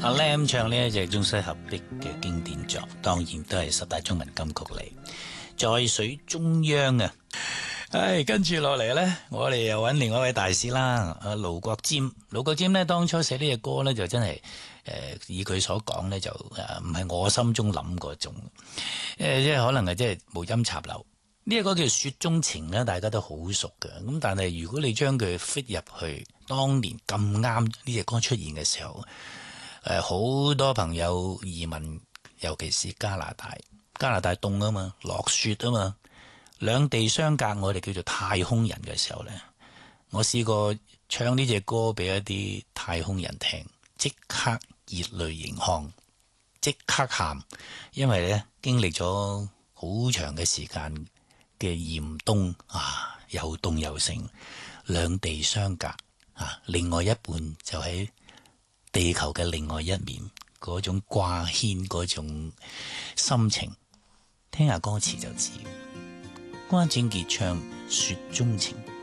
阿 Lam 唱呢一隻中西合璧嘅經典作，當然都係十大中文金曲嚟。在水中央啊，跟住落嚟呢，我哋又揾另外一位大師啦，阿盧國沾。盧國沾呢，當初寫呢隻歌呢，就真係以佢所講呢，就唔係我心中諗嗰種，即係可能係即係無音插柳。呢隻歌叫雪中情咧，大家都好熟嘅。咁但係如果你將佢 fit 入去當年咁啱呢隻歌出現嘅時候，好多朋友移民，尤其是加拿大。加拿大凍啊嘛，落雪啊嘛，兩地相隔，我哋叫做太空人嘅時候呢，我試過唱呢隻歌俾一啲太空人聽，即刻熱淚盈眶，即刻喊，因為呢經歷咗好長嘅時間嘅嚴冬啊，又凍又盛，兩地相隔啊，另外一半就喺地球嘅另外一面，嗰種掛牽，嗰種心情，聽下歌詞就知。關正傑唱《雪中情》。